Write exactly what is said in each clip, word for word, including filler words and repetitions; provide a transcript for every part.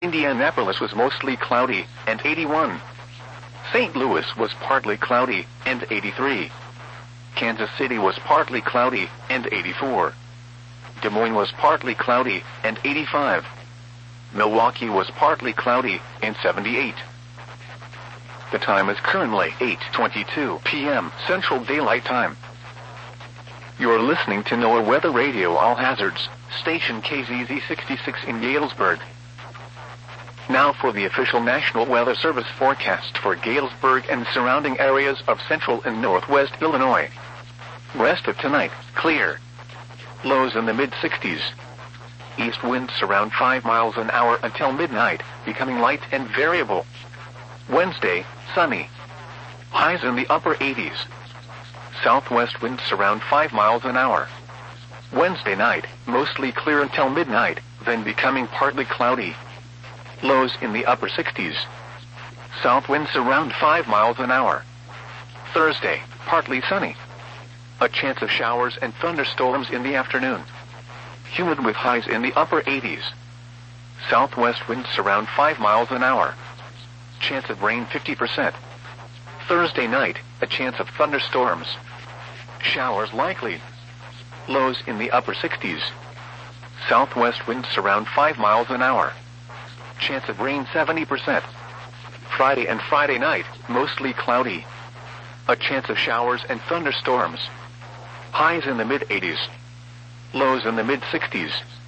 Indianapolis was mostly cloudy, and eighty-one. Saint Louis was partly cloudy, and eighty-three. Kansas City was partly cloudy, and eighty-four. Des Moines was partly cloudy, and eighty-five. Milwaukee was partly cloudy, and seventy-eight. The time is currently eight twenty-two p m Central Daylight Time. You are listening to NOAA Weather Radio All Hazards, station K Z Z sixty-six in Galesburg. Now for the official National Weather Service forecast for Galesburg and surrounding areas of central and northwest Illinois. Rest of tonight, clear. Lows in the mid sixties. East winds around five miles an hour until midnight, becoming light and variable. Wednesday, sunny. Highs in the upper eighties. Southwest winds around five miles an hour. Wednesday night, mostly clear until midnight, then becoming partly cloudy. Lows in the upper sixties. South winds around five miles an hour. Thursday, partly sunny. A chance of showers and thunderstorms in the afternoon. Humid with highs in the upper eighties. Southwest winds around five miles an hour. Chance of rain fifty percent. Thursday night, a chance of thunderstorms. Showers likely. Lows in the upper sixties. Southwest winds around five miles an hour. Chance of rain seventy percent. Friday and Friday night, mostly cloudy. A chance of showers and thunderstorms. Highs in the mid eighties. Lows in the mid sixties.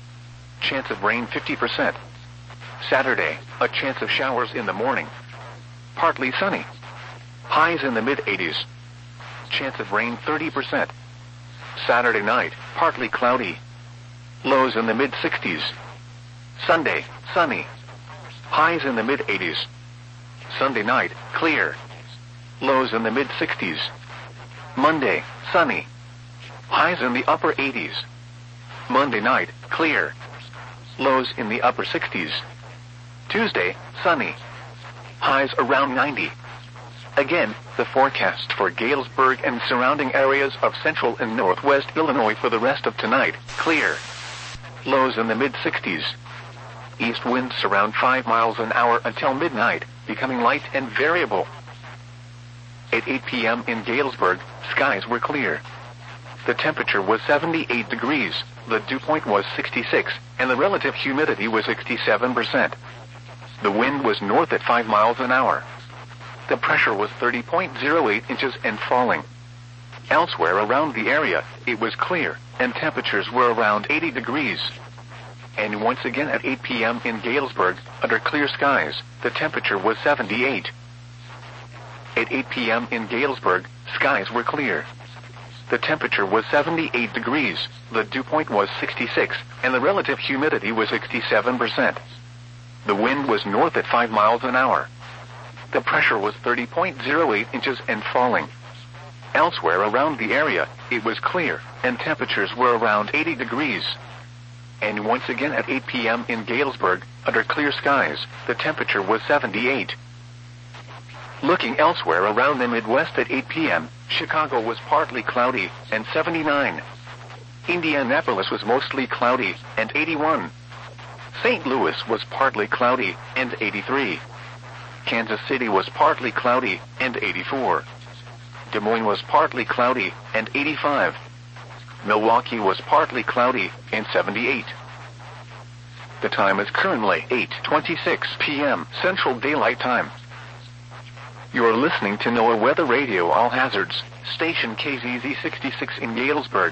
Chance of rain fifty percent. Saturday, a chance of showers in the morning. Partly sunny. Highs in the mid eighties. Chance of rain thirty percent. Saturday night, partly cloudy. Lows in the mid sixties. Sunday, sunny. Highs in the mid eighties. Sunday night, clear. Lows in the mid sixties. Monday, sunny. Highs in the upper eighties. Monday night, clear. Lows in the upper sixties. Tuesday, sunny. Highs around ninety. Again, the forecast for Galesburg and surrounding areas of central and northwest Illinois for the rest of tonight, clear. Lows in the mid sixties. East winds around five miles an hour until midnight, becoming light and variable. At eight p m in Galesburg, skies were clear. The temperature was seventy-eight degrees, the dew point was sixty-six, and the relative humidity was sixty-seven percent. The wind was north at five miles an hour. The pressure was thirty point zero eight inches and falling. Elsewhere around the area, it was clear, and temperatures were around eighty degrees. And once again at eight p m in Galesburg, under clear skies, the temperature was seventy-eight. At eight p m in Galesburg, skies were clear. The temperature was seventy-eight degrees, the dew point was sixty-six, and the relative humidity was sixty-seven percent. The wind was north at five miles an hour. The pressure was thirty point zero eight inches and falling. Elsewhere around the area, it was clear, and temperatures were around eighty degrees. And once again at eight p m in Galesburg, under clear skies, the temperature was seventy-eight. Looking elsewhere around the Midwest at eight p m, Chicago was partly cloudy, and seventy-nine. Indianapolis was mostly cloudy, and eighty-one. Saint Louis was partly cloudy, and eighty-three. Kansas City was partly cloudy, and eighty-four. Des Moines was partly cloudy, and eighty-five. Milwaukee was partly cloudy, and seventy-eight. The time is currently eight twenty-six p m Central Daylight Time. You are listening to NOAA Weather Radio All Hazards, station K Z Z sixty-six in Galesburg.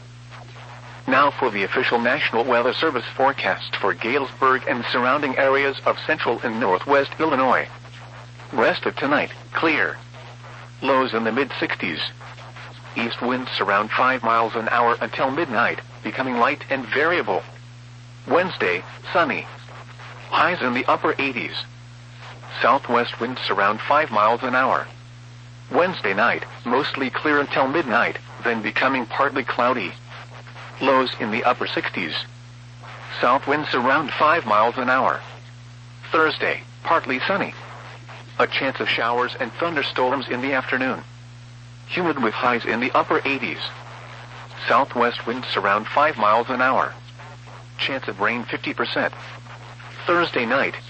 Now for the official National Weather Service forecast for Galesburg and surrounding areas of central and northwest Illinois. Rest of tonight, clear. Lows in the mid sixties. East winds around five miles an hour until midnight, becoming light and variable. Wednesday, sunny. Highs in the upper eighties. Southwest winds around five miles an hour. Wednesday night, mostly clear until midnight, then becoming partly cloudy. Lows in the upper sixties. South winds around five miles an hour. Thursday, partly sunny. A chance of showers and thunderstorms in the afternoon. Humid with highs in the upper eighties. Southwest winds around five miles an hour. Chance of rain fifty percent. Thursday night,